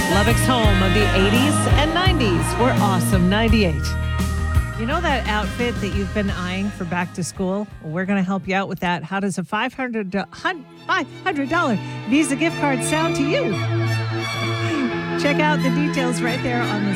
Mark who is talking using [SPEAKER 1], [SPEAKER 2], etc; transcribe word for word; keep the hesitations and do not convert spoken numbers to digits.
[SPEAKER 1] Lubbock's home of the eighties and nineties. We're awesome. ninety-eight. You know that outfit that you've been eyeing for back to school? Well, we're going to help you out with that. How does a five hundred dollars Visa gift card sound to you? Check out the details right there on the